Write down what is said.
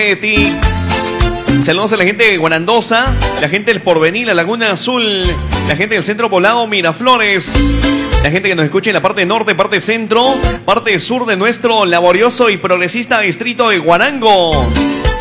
Saludos a la gente de Guarandosa, la gente del Porvenir, la Laguna Azul, la gente del Centro Poblado, Miraflores, la gente que nos escucha en la parte norte, parte centro, parte sur de nuestro laborioso y progresista distrito de Guarango.